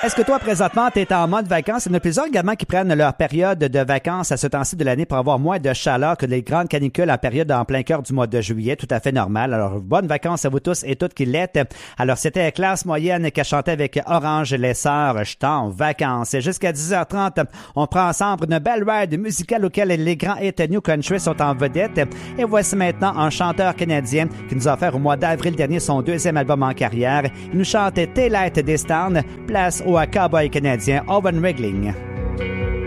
Est-ce que toi, présentement, tu es en mode vacances? Il y en a plusieurs également qui prennent leur période de vacances à ce temps-ci de l'année pour avoir moins de chaleur que les grandes canicules en période en plein cœur du mois de juillet. Tout à fait normal. Alors, bonnes vacances à vous tous et toutes qui l'êtes. Alors, c'était Classe Moyenne qui a chanté avec Orange les Sœurs. Je suis en vacances. Et jusqu'à 10h30, on prend ensemble une belle ride musicale auquel les grands hits New Country sont en vedette. Et voici maintenant un chanteur canadien qui nous a offert au mois d'avril dernier son deuxième album en carrière. Il nous chante Taillight des Stars, place au cowboy canadien Owen Ringling.